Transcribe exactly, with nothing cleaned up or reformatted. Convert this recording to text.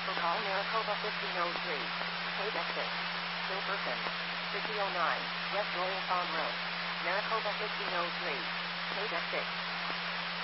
For call Maricopa fifteen oh three. Paid exit. Still person. fifty oh nine. West Royal Farm Road. Maricopa fifteen oh three. Paid exit.